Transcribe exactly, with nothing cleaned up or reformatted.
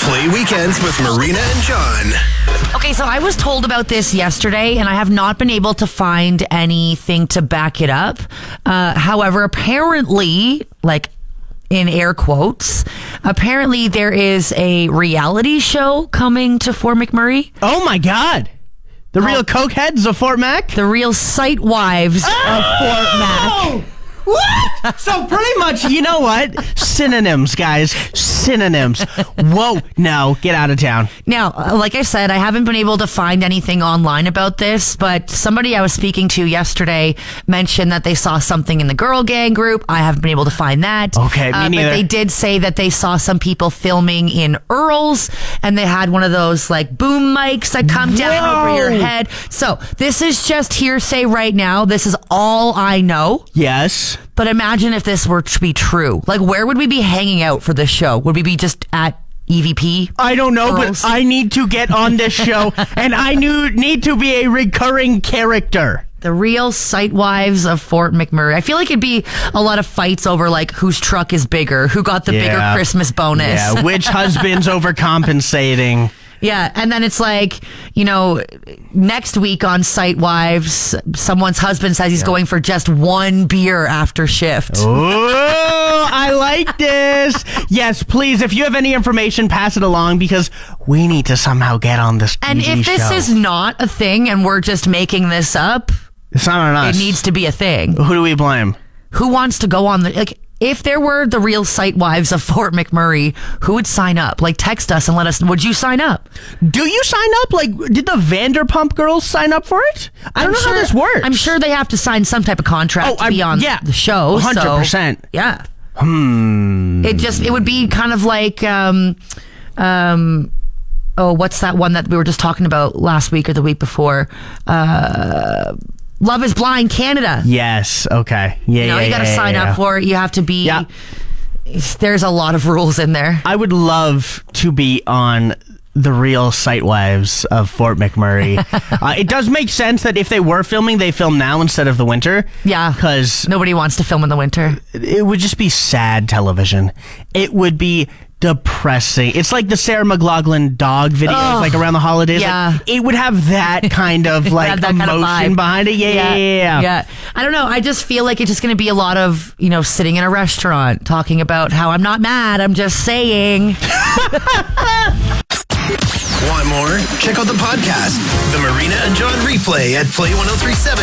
Play Weekends with Marina and John. Okay, so I was told about this yesterday, and I have not been able to find anything to back it up. Uh, however, apparently, like in air quotes, apparently there is a reality show coming to Fort McMurray. Oh my God. The real cokeheads of Fort Mac? The real sight wives oh! of Fort Mac. What? So pretty much, you know what? Synonyms, guys. Synonyms. Whoa. No, get out of town. Now, uh, like I said, I haven't been able to find anything online about this, but somebody I was speaking to yesterday mentioned that they saw something in the Girl Gang group. I haven't been able to find that. Okay, me uh, neither. But they did say that they saw some people filming in Earl's, and they had one of those like boom mics that come down Whoa. over your head. So this is just hearsay right now. This is all I know. Yes. But imagine if this were to be true. Like, where would we be hanging out for this show? Would we be just at E V P? I don't know, Earl's? but I need to get on this show, and I knew, need to be a recurring character. The real sight wives of Fort McMurray. I feel like it'd be a lot of fights over, like, whose truck is bigger, who got the Yeah. bigger Christmas bonus. Yeah, which husband's overcompensating? Yeah, and then it's like, you know, next week on Sight Wives, someone's husband says he's yeah. going for just one beer after shift. Oh, I like this. Yes, please, if you have any information, pass it along, because we need to somehow get on this T V And if this show. is not a thing and we're just making this up, it's not on us. It needs to be a thing. Who do we blame? Who wants to go on the... like? If there were the real sight wives of Fort McMurray, who would sign up? Like, text us and let us know. Would you sign up? Do you sign up? Like, did the Vanderpump girls sign up for it? I don't I'm know sure, how this works. I'm sure they have to sign some type of contract Oh, to be I'm- on yeah, the show. one hundred percent. So, yeah. Hmm. It just, it would be kind of like, um, um, oh, what's that one that we were just talking about last week or the week before? Uh... Love is Blind Canada. Yes. Okay. Yeah. You know, yeah, you got to yeah, sign yeah. up for it. You have to be. Yeah. There's a lot of rules in there. I would love to be on the real sight wives of Fort McMurray. uh, it does make sense that if they were filming, they film now instead of the winter. Yeah. Because nobody wants to film in the winter. It would just be sad television. It would be depressing. It's like the Sarah McLachlan dog videos, oh, like around the holidays. Yeah. Like, it would have that kind of like that emotion kind of behind it. Yeah, yeah, yeah, yeah, yeah. I don't know. I just feel like it's just going to be a lot of, you know, sitting in a restaurant talking about how I'm not mad. I'm just saying. Want more? Check out the podcast, The Marina and John Replay at play ten thirty-seven.